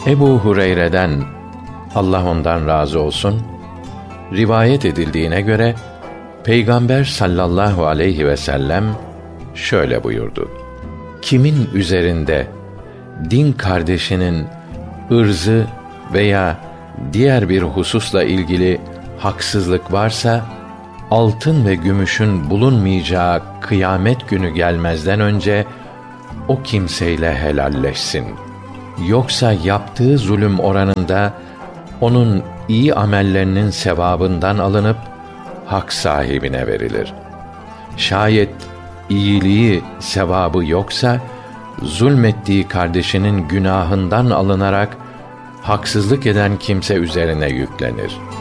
Ebu Hureyre'den, Allah ondan razı olsun, rivayet edildiğine göre Peygamber sallallahu aleyhi ve sellem şöyle buyurdu: Kimin üzerinde din kardeşinin ırzı veya diğer bir hususla ilgili haksızlık varsa, altın ve gümüşün bulunmayacağı kıyamet günü gelmezden önce o kimseyle helalleşsin. Yoksa yaptığı zulüm oranında onun iyi amellerinin sevabından alınıp hak sahibine verilir. Şayet iyiliği, sevabı yoksa, zulmettiği kardeşinin günahından alınarak haksızlık eden kimse üzerine yüklenir.